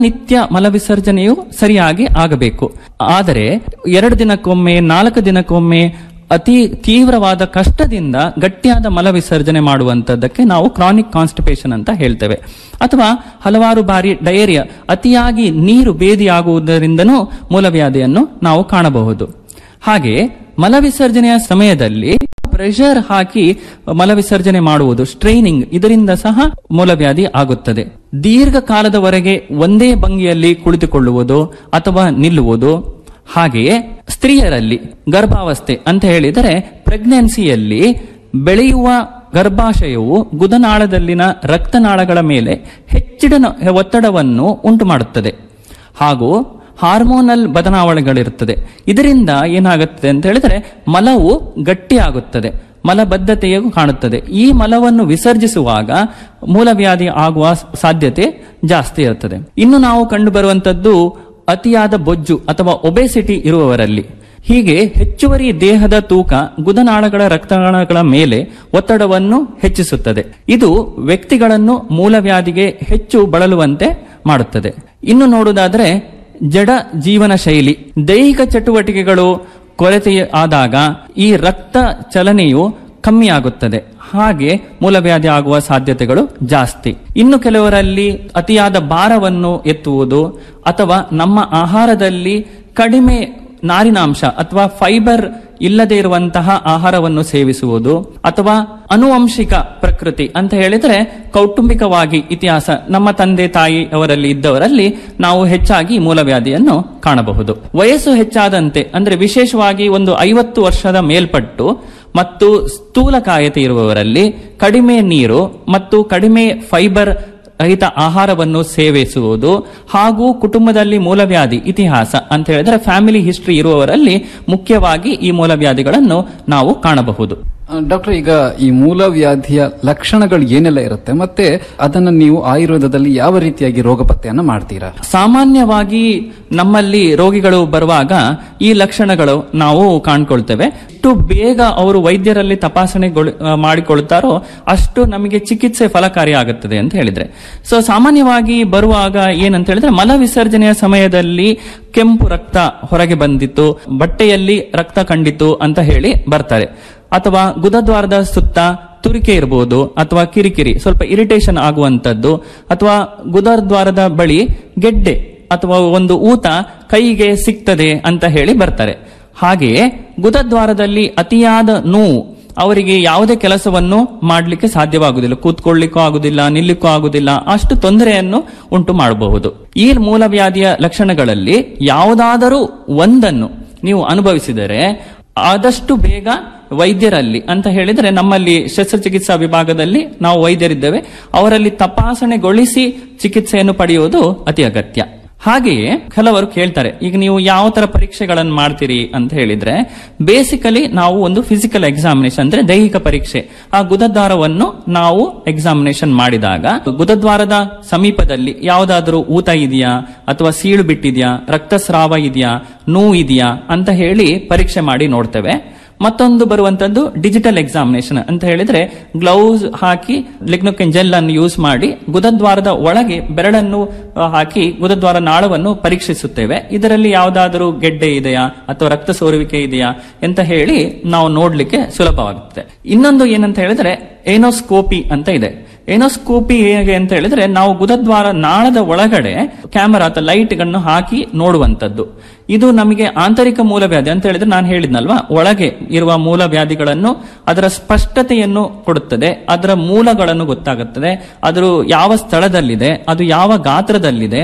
ನಿತ್ಯ ಮಲವಿಸರ್ಜನೆಯು ಸರಿಯಾಗಿ ಆಗಬೇಕು. ಆದರೆ 2 ದಿನಕ್ಕೊಮ್ಮೆ 4 ದಿನಕ್ಕೊಮ್ಮೆ ಅತಿ ತೀವ್ರವಾದ ಕಷ್ಟದಿಂದ ಗಟ್ಟಿಯಾದ ಮಲವಿಸರ್ಜನೆ ಮಾಡುವಂತದ್ದಕ್ಕೆ ನಾವು ಕ್ರಾನಿಕ್ ಕಾನ್ಸ್ಟಿಪೇಷನ್ ಅಂತ ಹೇಳ್ತೇವೆ. ಅಥವಾ ಹಲವಾರು ಬಾರಿ ಡಯೇರಿಯಾ, ಅತಿಯಾಗಿ ನೀರು ಬೇದಿಯಾಗುವುದರಿಂದನೂ ಮೂಲವ್ಯಾಧಿಯನ್ನು ನಾವು ಕಾಣಬಹುದು. ಹಾಗೆ ಮಲವಿಸರ್ಜನೆಯ ಸಮಯದಲ್ಲಿ ಪ್ರೆಷರ್ ಹಾಕಿ ಮಲವಿಸರ್ಜನೆ ಮಾಡುವುದು, ಸ್ಟ್ರೈನಿಂಗ್, ಇದರಿಂದ ಸಹ ಮೂಲವ್ಯಾಧಿ ಆಗುತ್ತದೆ. ದೀರ್ಘಕಾಲದವರೆಗೆ ಒಂದೇ ಭಂಗಿಯಲ್ಲಿ ಕುಳಿತುಕೊಳ್ಳುವುದು ಅಥವಾ ನಿಲ್ಲುವುದು. ಹಾಗೆಯೇ ಸ್ತ್ರೀಯರಲ್ಲಿ ಗರ್ಭಾವಸ್ಥೆ ಅಂತ ಹೇಳಿದರೆ ಪ್ರೆಗ್ನೆನ್ಸಿಯಲ್ಲಿ ಬೆಳೆಯುವ ಗರ್ಭಾಶಯವು ಗುದನಾಳದಲ್ಲಿನ ರಕ್ತನಾಳಗಳ ಮೇಲೆ ಹೆಚ್ಚಿನ ಒತ್ತಡವನ್ನು ಉಂಟು ಮಾಡುತ್ತದೆ. ಹಾಗೂ ಹಾರ್ಮೋನಲ್ ಬದಲಾವಣೆಗಳಿರುತ್ತದೆ. ಇದರಿಂದ ಏನಾಗುತ್ತದೆ ಅಂತ ಹೇಳಿದ್ರೆ ಮಲವು ಗಟ್ಟಿಯಾಗುತ್ತದೆ, ಮಲಬದ್ಧತೆಯೂ ಕಾಣುತ್ತದೆ. ಈ ಮಲವನ್ನು ವಿಸರ್ಜಿಸುವಾಗ ಮೂಲವ್ಯಾಧಿ ಆಗುವ ಸಾಧ್ಯತೆ ಜಾಸ್ತಿ ಇರುತ್ತದೆ. ಇನ್ನು ನಾವು ಕಂಡು ಬರುವಂತದ್ದು ಅತಿಯಾದ ಬೊಜ್ಜು ಅಥವಾ ಒಬೆಸಿಟಿ ಇರುವವರಲ್ಲಿ. ಹೀಗೆ ಹೆಚ್ಚುವರಿ ದೇಹದ ತೂಕ ಗುದನಾಳಗಳ ರಕ್ತನಾಳಗಳ ಮೇಲೆ ಒತ್ತಡವನ್ನು ಹೆಚ್ಚಿಸುತ್ತದೆ. ಇದು ವ್ಯಕ್ತಿಗಳನ್ನು ಮೂಲವ್ಯಾಧಿಗೆ ಹೆಚ್ಚು ಬಳಲುವಂತೆ ಮಾಡುತ್ತದೆ. ಇನ್ನು ನೋಡುವುದಾದರೆ ಜಡ ಜೀವನ ಶೈಲಿ, ದೈಹಿಕ ಚಟುವಟಿಕೆಗಳು ಕೊರತೆ ಆದಾಗ ಈ ರಕ್ತ ಚಲನೆಯು ಕಮ್ಮಿಯಾಗುತ್ತದೆ. ಹಾಗೆ ಮೂಲವ್ಯಾಧಿ ಆಗುವ ಸಾಧ್ಯತೆಗಳು ಜಾಸ್ತಿ. ಇನ್ನು ಕೆಲವರಲ್ಲಿ ಅತಿಯಾದ ಭಾರವನ್ನು ಎತ್ತುವುದು ಅಥವಾ ನಮ್ಮ ಆಹಾರದಲ್ಲಿ ಕಡಿಮೆ ನಾರಿನಾಂಶ ಅಥವಾ ಫೈಬರ್ ಇಲ್ಲದೆ ಇರುವಂತಹ ಆಹಾರವನ್ನು ಸೇವಿಸುವುದು, ಅಥವಾ ಅನುವಂಶಿಕ ಪ್ರಕೃತಿ ಅಂತ ಹೇಳಿದ್ರೆ ಕೌಟುಂಬಿಕವಾಗಿ ಇತಿಹಾಸ ನಮ್ಮ ತಂದೆ ತಾಯಿ ಅವರಲ್ಲಿ ಇದ್ದವರಲ್ಲಿ ನಾವು ಹೆಚ್ಚಾಗಿ ಮೂಲವ್ಯಾಧಿಯನ್ನು ಕಾಣಬಹುದು. ವಯಸ್ಸು ಹೆಚ್ಚಾದಂತೆ ಅಂದ್ರೆ ವಿಶೇಷವಾಗಿ ಒಂದು 50 ವರ್ಷದ ಮೇಲ್ಪಟ್ಟು ಮತ್ತು ಸ್ಥೂಲಕಾಯತೆ ಇರುವವರಲ್ಲಿ ಕಡಿಮೆ ನೀರು ಮತ್ತು ಕಡಿಮೆ ಫೈಬರ್ ರಹಿತ ಆಹಾರವನ್ನು ಸೇವಿಸುವುದು, ಹಾಗೂ ಕುಟುಂಬದಲ್ಲಿ ಮೂಲವ್ಯಾಧಿ ಇತಿಹಾಸ ಅಂತ ಹೇಳಿದ್ರೆ ಫ್ಯಾಮಿಲಿ ಹಿಸ್ಟ್ರಿ ಇರುವವರಲ್ಲಿ ಮುಖ್ಯವಾಗಿ ಈ ಮೂಲವ್ಯಾಧಿಗಳನ್ನು ನಾವು ಕಾಣಬಹುದು. ಡಾಕ್ಟರ್, ಈಗ ಈ ಮೂಲವ್ಯಾಧಿಯ ಲಕ್ಷಣಗಳು ಏನೆಲ್ಲ ಇರುತ್ತೆ, ಮತ್ತೆ ಅದನ್ನು ನೀವು ಆಯುರ್ವೇದದಲ್ಲಿ ಯಾವ ರೀತಿಯಾಗಿ ರೋಗ ಪತ್ತೆಯನ್ನು ಮಾಡ್ತೀರಾ? ಸಾಮಾನ್ಯವಾಗಿ ನಮ್ಮಲ್ಲಿ ರೋಗಿಗಳು ಬರುವಾಗ ಈ ಲಕ್ಷಣಗಳು ನಾವು ಕಾಣ್ಕೊಳ್ತೇವೆ. ಎಷ್ಟು ಬೇಗ ಅವರು ವೈದ್ಯರಲ್ಲಿ ತಪಾಸಣೆ ಮಾಡಿಕೊಳ್ತಾರೋ ಅಷ್ಟು ನಮಗೆ ಚಿಕಿತ್ಸೆ ಫಲಕಾರಿ ಆಗುತ್ತದೆ ಅಂತ ಹೇಳಿದ್ರೆ. ಸೊ ಸಾಮಾನ್ಯವಾಗಿ ಬರುವಾಗ ಏನಂತ ಹೇಳಿದ್ರೆ ಮಲ ವಿಸರ್ಜನೆಯ ಸಮಯದಲ್ಲಿ ಕೆಂಪು ರಕ್ತ ಹೊರಗೆ ಬಂದಿತ್ತು, ಬಟ್ಟೆಯಲ್ಲಿ ರಕ್ತ ಕಂಡಿತು ಅಂತ ಹೇಳಿ ಬರ್ತಾರೆ. ಅಥವಾ ಗುದದ್ವಾರದ ಸುತ್ತ ತುರಿಕೆ ಇರಬಹುದು, ಅಥವಾ ಕಿರಿಕಿರಿ ಸ್ವಲ್ಪ ಇರಿಟೇಷನ್ ಆಗುವಂತದ್ದು, ಅಥವಾ ಗುದದ್ವಾರದ ಬಳಿ ಗೆಡ್ಡೆ ಅಥವಾ ಒಂದು ಊತ ಕೈಗೆ ಸಿಗ್ತದೆ ಅಂತ ಹೇಳಿ ಬರ್ತಾರೆ. ಹಾಗೆಯೇ ಗುದದ್ವಾರದಲ್ಲಿ ಅತಿಯಾದ ನೋವು, ಅವರಿಗೆ ಯಾವುದೇ ಕೆಲಸವನ್ನು ಮಾಡಲಿಕ್ಕೆ ಸಾಧ್ಯವಾಗುವುದಿಲ್ಲ, ಕೂತ್ಕೊಳ್ಳಿಕ್ಕೂ ಆಗುದಿಲ್ಲ, ನಿಲ್ಲಿಕ್ಕೂ ಆಗುದಿಲ್ಲ, ಅಷ್ಟು ತೊಂದರೆಯನ್ನು ಉಂಟು ಮಾಡಬಹುದು. ಈ ಮೂಲವ್ಯಾಧಿಯ ಲಕ್ಷಣಗಳಲ್ಲಿ ಯಾವುದಾದರೂ ಒಂದನ್ನು ನೀವು ಅನುಭವಿಸಿದರೆ ಆದಷ್ಟು ಬೇಗ ವೈದ್ಯರಲ್ಲಿ ಅಂತ ಹೇಳಿದ್ರೆ ನಮ್ಮಲ್ಲಿ ಶಸ್ತ್ರಚಿಕಿತ್ಸಾ ವಿಭಾಗದಲ್ಲಿ ನಾವು ವೈದ್ಯರಿದ್ದೇವೆ, ಅವರಲ್ಲಿ ತಪಾಸಣೆಗೊಳಿಸಿ ಚಿಕಿತ್ಸೆಯನ್ನು ಪಡೆಯುವುದು ಅತಿ ಅಗತ್ಯ. ಹಾಗೆಯೇ ಕೆಲವರು ಕೇಳ್ತಾರೆ, ಈಗ ನೀವು ಯಾವ ತರ ಪರೀಕ್ಷೆಗಳನ್ನು ಮಾಡ್ತೀರಿ ಅಂತ ಹೇಳಿದ್ರೆ ಬೇಸಿಕಲಿ ನಾವು ಒಂದು ಫಿಸಿಕಲ್ ಎಕ್ಸಾಮಿನೇಷನ್ ಅಂದ್ರೆ ದೈಹಿಕ ಪರೀಕ್ಷೆ, ಆ ಗುದದ್ವಾರವನ್ನು ನಾವು ಎಕ್ಸಾಮಿನೇಷನ್ ಮಾಡಿದಾಗ ಗುದದ್ವಾರದ ಸಮೀಪದಲ್ಲಿ ಯಾವುದಾದ್ರೂ ಊತ ಇದೆಯಾ ಅಥವಾ ಸೀಳು ಬಿಟ್ಟಿದೆಯಾ, ರಕ್ತಸ್ರಾವ ಇದೆಯಾ, ನೋವು ಇದೆಯಾ ಅಂತ ಹೇಳಿ ಪರೀಕ್ಷೆ ಮಾಡಿ ನೋಡ್ತೇವೆ. ಮತ್ತೊಂದು ಬರುವಂತದ್ದು ಡಿಜಿಟಲ್ ಎಕ್ಸಾಮಿನೇಷನ್ ಅಂತ ಹೇಳಿದ್ರೆ ಗ್ಲೌಸ್ ಹಾಕಿ ಲಿಗ್ನೋಕೆನ್ ಜೆಲ್ ಅನ್ನು ಯೂಸ್ ಮಾಡಿ ಗುದದ್ವಾರದ ಒಳಗೆ ಬೆರಳನ್ನು ಹಾಕಿ ಗುದದ್ವಾರ ನಾಳವನ್ನು ಪರೀಕ್ಷಿಸುತ್ತೇವೆ. ಇದರಲ್ಲಿ ಯಾವುದಾದರೂ ಗೆಡ್ಡೆ ಇದೆಯಾ ಅಥವಾ ರಕ್ತ ಸೋರುವಿಕೆ ಇದೆಯಾ ಅಂತ ಹೇಳಿ ನಾವು ನೋಡ್ಲಿಕ್ಕೆ ಸುಲಭವಾಗುತ್ತದೆ. ಇನ್ನೊಂದು ಏನಂತ ಹೇಳಿದ್ರೆ ಏನೋಸ್ಕೋಪಿ ಅಂತ ಇದೆ. ಏನೋಸ್ಕೋಪಿ ಹೇಗೆ ಅಂತ ಹೇಳಿದ್ರೆ ನಾವು ಗುದದ್ವಾರ ನಾಳದ ಒಳಗಡೆ ಕ್ಯಾಮೆರಾ ಅಥವಾ ಲೈಟ್ ಗಳನ್ನು ಹಾಕಿ ನೋಡುವಂತದ್ದು. ಇದು ನಮಗೆ ಆಂತರಿಕ ಮೂಲವ್ಯಾಧಿ ಅಂತ ಹೇಳಿದ್ರೆ ನಾನು ಹೇಳಿದ್ನಲ್ವಾ, ಒಳಗೆ ಇರುವ ಮೂಲವ್ಯಾಧಿಗಳನ್ನು ಅದರ ಸ್ಪಷ್ಟತೆಯನ್ನು ಕೊಡುತ್ತದೆ, ಅದರ ಮೂಲಗಳನ್ನು ಗೊತ್ತಾಗುತ್ತದೆ, ಅದರ ಯಾವ ಸ್ಥಳದಲ್ಲಿದೆ, ಅದು ಯಾವ ಗಾತ್ರದಲ್ಲಿದೆ,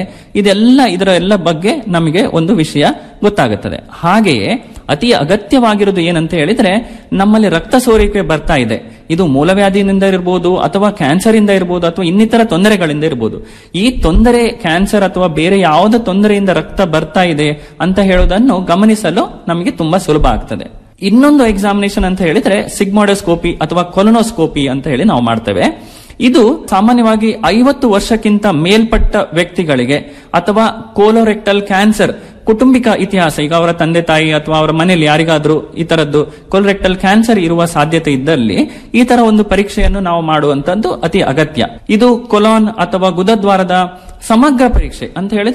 ಇದರ ಎಲ್ಲ ಬಗ್ಗೆ ನಮಗೆ ಒಂದು ವಿಷಯ ಗೊತ್ತಾಗುತ್ತದೆ. ಹಾಗೆಯೇ ಅತಿ ಅಗತ್ಯವಾಗಿರುವುದು ಏನಂತ ಹೇಳಿದ್ರೆ ನಮ್ಮಲ್ಲಿ ರಕ್ತ ಸೋರಿಕೆ ಬರ್ತಾ ಇದೆ, ಇದು ಮೂಲವ್ಯಾಧಿಯಿಂದ ಇರಬಹುದು ಅಥವಾ ಕ್ಯಾನ್ಸರ್ ಇಂದ ಇರಬಹುದು ಅಥವಾ ಇನ್ನಿತರ ತೊಂದರೆಗಳಿಂದ ಇರಬಹುದು. ಈ ತೊಂದರೆ ಕ್ಯಾನ್ಸರ್ ಅಥವಾ ಬೇರೆ ಯಾವುದೇ ತೊಂದರೆಯಿಂದ ರಕ್ತ ಬರ್ತಾ ಇದೆ ಅಂತ ಹೇಳುವುದನ್ನು ಗಮನಿಸಲು ನಮಗೆ ತುಂಬಾ ಸುಲಭ ಆಗ್ತದೆ. ಇನ್ನೊಂದು ಎಕ್ಸಾಮಿನೇಷನ್ ಅಂತ ಹೇಳಿದ್ರೆ ಸಿಗ್ಮಾಡೋಸ್ಕೋಪಿ ಅಥವಾ ಕೊಲೊನೋಸ್ಕೋಪಿ ಅಂತ ಹೇಳಿ ನಾವು ಮಾಡ್ತೇವೆ. ಇದು ಸಾಮಾನ್ಯವಾಗಿ 50 ವರ್ಷಕ್ಕಿಂತ ಮೇಲ್ಪಟ್ಟ ವ್ಯಕ್ತಿಗಳಿಗೆ ಅಥವಾ ಕೋಲೋರೆಕ್ಟಲ್ ಕ್ಯಾನ್ಸರ್ ಕುಟುಂಬಿಕ ಇತಿಹಾಸ, ಈಗ ಅವರ ತಂದೆ ತಾಯಿ ಅಥವಾ ಅವರ ಮನೆಯಲ್ಲಿ ಯಾರಿಗಾದ್ರೂ ಈ ತರದ್ದು ಕೋಲೋರೆಕ್ಟಲ್ ಕ್ಯಾನ್ಸರ್ ಇರುವ ಸಾಧ್ಯತೆ ಇದ್ದಲ್ಲಿ ಈ ತರ ಒಂದು ಪರೀಕ್ಷೆಯನ್ನು ನಾವು ಮಾಡುವಂತದ್ದು ಅತಿ ಅಗತ್ಯ. ಇದು ಕೊಲಾನ್ ಅಥವಾ ಗುದದ್ವಾರದ ಸಮಗ್ರ ಪರೀಕ್ಷೆ ಅಂತ ಹೇಳಿದ್ರೆ